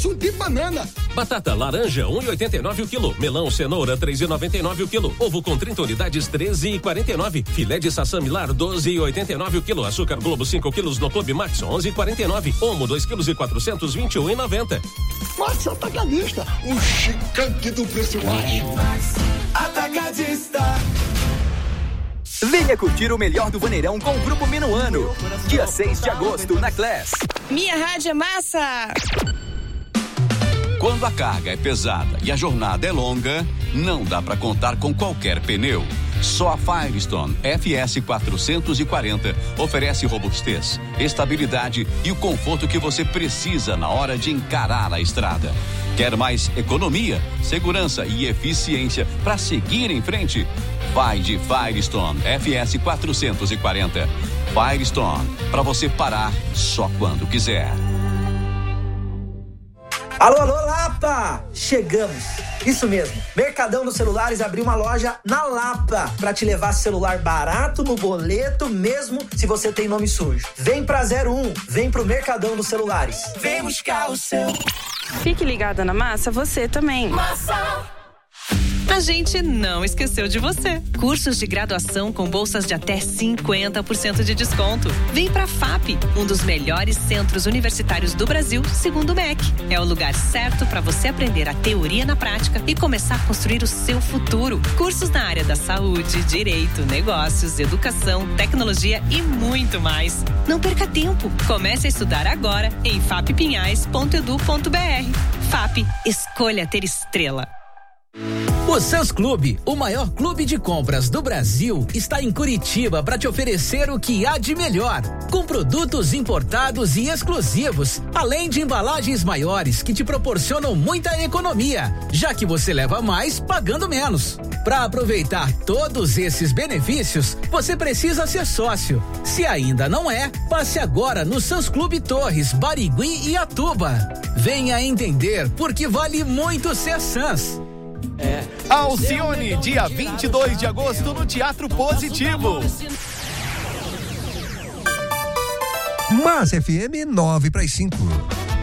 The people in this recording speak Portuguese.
caroço de banana. Batata laranja 1,89 o quilo. Melão cenoura 3,99 o quilo. Ovo com 30 unidades 13,49. Filé de sassami lar 12,89 o quilo. Açúcar Globo 5 quilos no Clube Max 11,49. Omo 2 quilos e 400 21,90. Max Atacadista, o gigante do preço baixo. Atacadista. Venha curtir o melhor do Vaneirão com o Grupo Minuano. Dia 6 de agosto, na Class. Minha rádio é massa! Quando a carga é pesada e a jornada é longa, não dá para contar com qualquer pneu. Só a Firestone FS 440 oferece robustez, estabilidade e o conforto que você precisa na hora de encarar a estrada. Quer mais economia, segurança e eficiência para seguir em frente? Vai de Firestone FS 440. Firestone, para você parar só quando quiser. Alô, alô, Lapa! Chegamos! Isso mesmo, Mercadão dos Celulares abriu uma loja na Lapa pra te levar celular barato no boleto, mesmo se você tem nome sujo. Vem pra 01, vem pro Mercadão dos Celulares. Vem buscar o seu. Fique ligada na Massa, você também. Massa. A gente não esqueceu de você. Cursos de graduação com bolsas de até 50% de desconto. Vem pra FAP, um dos melhores centros universitários do Brasil, segundo o MEC. É o lugar certo para você aprender a teoria na prática e começar a construir o seu futuro. Cursos na área da saúde, direito, negócios, educação, tecnologia e muito mais. Não perca tempo. Comece a estudar agora em fappinhais.edu.br. FAP, escolha ter estrela. O Sam's Clube, o maior clube de compras do Brasil, está em Curitiba para te oferecer o que há de melhor, com produtos importados e exclusivos, além de embalagens maiores que te proporcionam muita economia, já que você leva mais pagando menos. Para aproveitar todos esses benefícios, você precisa ser sócio. Se ainda não é, passe agora no Sam's Clube Torres, Barigui e Atuba. Venha entender por que vale muito ser Sam's. Alcione, dia 22 de agosto no Teatro Positivo. Mas FM 9 para as 5.